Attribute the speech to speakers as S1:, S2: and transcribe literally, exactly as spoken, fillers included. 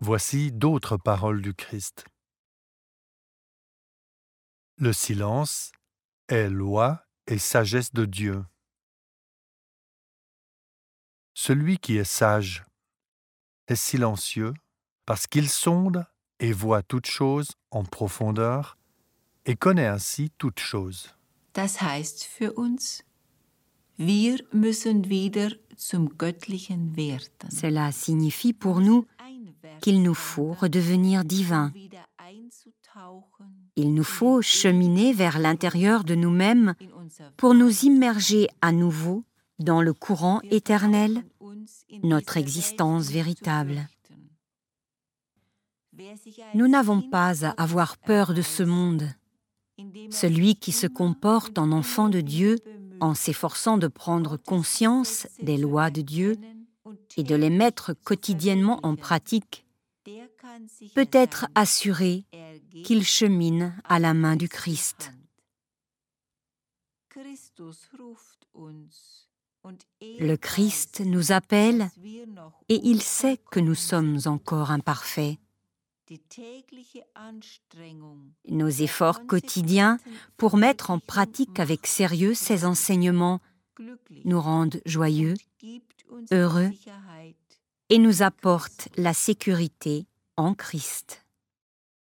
S1: Voici d'autres paroles du Christ. Le silence est loi et sagesse de Dieu. Celui qui est sage est silencieux parce qu'il sonde et voit toutes choses en profondeur et connaît ainsi toutes choses.
S2: Das heißt für uns, wir müssen wieder zum Göttlichen werden.
S3: Cela signifie pour nous qu'il nous faut redevenir divins. Il nous faut cheminer vers l'intérieur de nous-mêmes pour nous immerger à nouveau dans le courant éternel, notre existence véritable. Nous n'avons pas à avoir peur de ce monde. Celui qui se comporte en enfant de Dieu en s'efforçant de prendre conscience des lois de Dieu et de les mettre quotidiennement en pratique peut être assuré qu'il chemine à la main du Christ. Le Christ nous appelle et il sait que nous sommes encore imparfaits. Nos efforts quotidiens pour mettre en pratique avec sérieux ces enseignements nous rendent joyeux, heureux et nous apportent la sécurité en Christ.